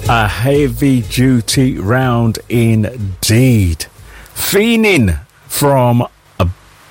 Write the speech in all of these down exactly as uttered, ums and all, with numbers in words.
A heavy duty round indeed. Fiending from a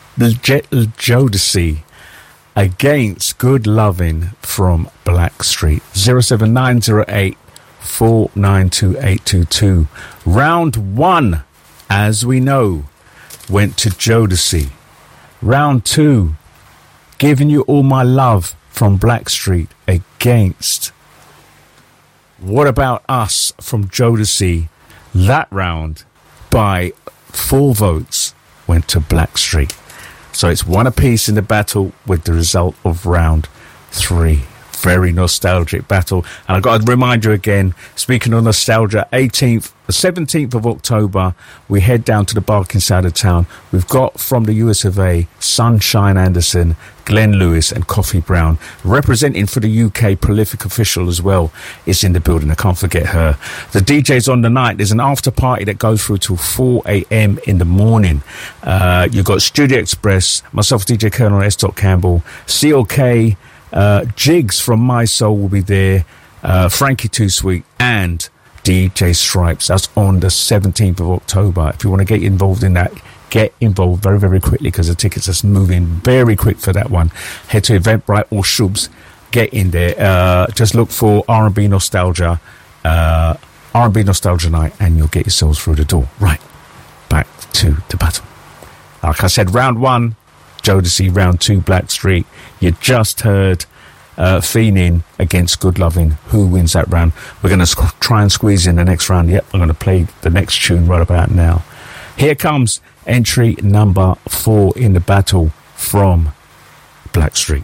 Jodeci against Good Lovin' from Blackstreet. zero seven nine zero eight four nine two eight two two. Round one, as we know, went to Jodeci. Round two, Giving You All My Love from Blackstreet against What About Us from Jodeci. That round, by four votes, went to Blackstreet. So it's one apiece in the battle with the result of round three. Very nostalgic battle. And I've got to remind you again, speaking of nostalgia, eighteenth, the seventeenth of October, we head down to the Barking side of town. We've got from the U S of A, Sunshine Anderson, Glenn Lewis and Coffee Brown. Representing for the U K, Prolific Official as well is in the building. I can't forget her. The D Js on the night, there's an after party that goes through till four a.m. in the morning. Uh, you've got Studio Express, myself, D J Colonel S. Campbell, C O K, Uh, Jigs from My Soul will be there, uh, Frankie Too Sweet and D J Stripes. That's on the seventeenth of October. If you want to get involved in that, get involved very, very quickly because the tickets are moving very quick for that one. Head to Eventbrite or Shubs. Get in there. Uh, just look for R and B Nostalgia, uh, R and B Nostalgia Night, and you'll get yourselves through the door. Right, back to the battle. Like I said, round one, Jodeci, round two, Blackstreet. You just heard uh, Fiending against Good Lovin'. Who wins that round? We're going to sc- try and squeeze in the next round. Yep, I'm going to play the next tune right about now. Here comes entry number four in the battle from Blackstreet.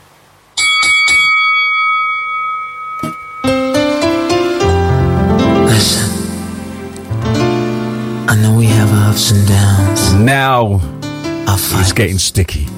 Listen, I know we have our ups and downs. Now our fights. It's getting sticky.